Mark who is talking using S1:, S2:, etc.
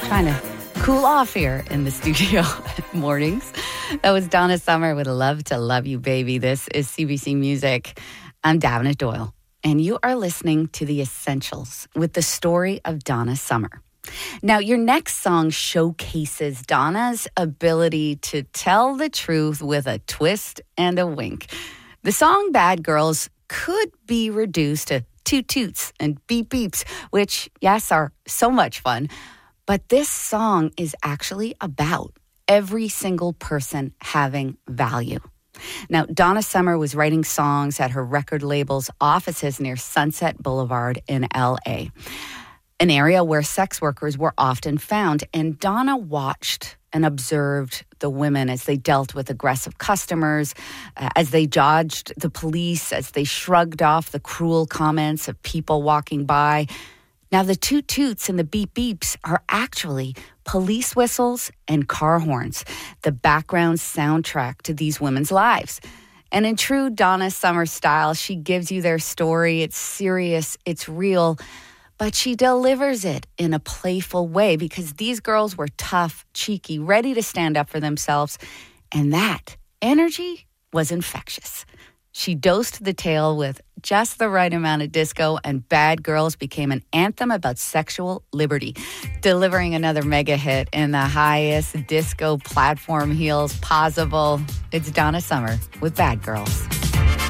S1: trying to cool off here in the studio mornings. That was Donna Summer with Love to Love You, Baby. This is CBC Music. I'm Davina Doyle, and you are listening to The Essentials with the story of Donna Summer. Now, your next song showcases Donna's ability to tell the truth with a twist and a wink. The song Bad Girls could be reduced to toot toots and beep beeps, which, yes, are so much fun. But this song is actually about every single person having value. Now, Donna Summer was writing songs at her record label's offices near Sunset Boulevard in L.A., an area where sex workers were often found. And Donna watched and observed the women as they dealt with aggressive customers, as they dodged the police, as they shrugged off the cruel comments of people walking by. Now, the toot toots and the beep beeps are actually police whistles and car horns, the background soundtrack to these women's lives. And in true Donna Summer style, she gives you their story. It's serious, it's real, but she delivers it in a playful way because these girls were tough, cheeky, ready to stand up for themselves. And that energy was infectious. She dosed the tale with just the right amount of disco, and Bad Girls became an anthem about sexual liberty, delivering another mega hit in the highest disco platform heels possible. It's Donna Summer with Bad Girls.